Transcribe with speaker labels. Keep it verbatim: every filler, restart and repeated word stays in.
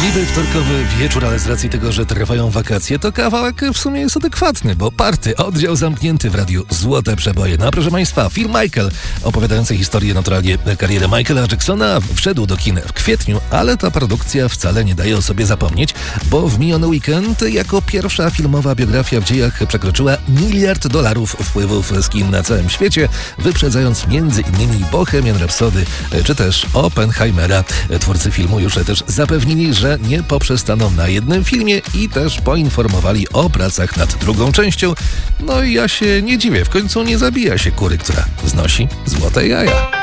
Speaker 1: Niby wtorkowy wieczór, ale z racji tego, że trwają wakacje, to kawałek w sumie jest adekwatny, bo Party, oddział zamknięty w radiu Złote Przeboje. No proszę Państwa, film Michael, opowiadający historię naturalnie kariery Michaela Jacksona, wszedł do kin w kwietniu, ale ta produkcja wcale nie daje o sobie zapomnieć, bo w miniony weekend jako pierwsza filmowa biografia w dziejach przekroczyła miliard dolarów wpływów z kin na całym świecie, wyprzedzając między innymi Bohemian Rhapsody czy też Oppenheimera. Twórcy filmu już też zapewnili, że nie poprzestaną na jednym filmie i też poinformowali o pracach nad drugą częścią. No i ja się nie dziwię, w końcu nie zabija się kury, która znosi złote jaja.